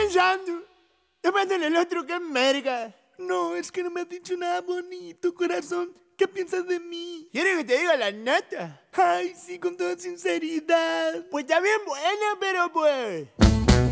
pensando. Tomando el otro que merga. No, es que no me has dicho nada bonito, corazón. ¿Qué piensas de mí? ¿Quieres que te diga la neta? Ay, sí, con toda sinceridad. Pues está bien buena, pero pues...